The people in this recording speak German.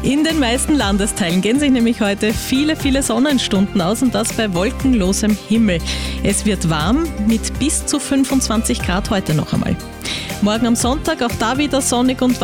In den meisten Landesteilen gehen sich nämlich heute viele, viele Sonnenstunden aus und das bei wolkenlosem Himmel. Es wird warm mit bis zu 25 Grad heute noch einmal. Morgen am Sonntag auch da wieder sonnig und